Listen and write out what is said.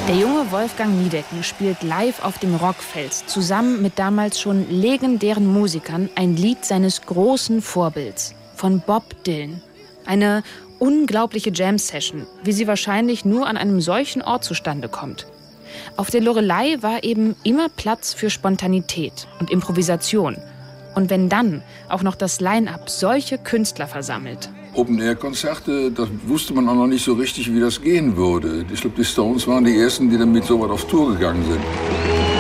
Der junge Wolfgang Niedecken spielt live auf dem Rockfels zusammen mit damals schon legendären Musikern ein Lied seines großen Vorbilds, von Bob Dylan. Eine unglaubliche Jam-Session, wie sie wahrscheinlich nur an einem solchen Ort zustande kommt. Auf der Loreley war eben immer Platz für Spontanität und Improvisation. Und wenn dann auch noch das Line-Up solche Künstler versammelt. Open-Air-Konzerte, da wusste man auch noch nicht so richtig, wie das gehen würde. Ich glaube, die Stones waren die Ersten, die damit so weit auf Tour gegangen sind.